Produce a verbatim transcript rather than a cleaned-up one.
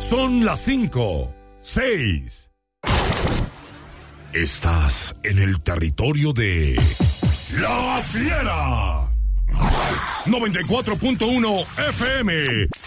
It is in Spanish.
Son las cinco, seis. Estás en el territorio de La Fiera. noventa y cuatro punto uno F M.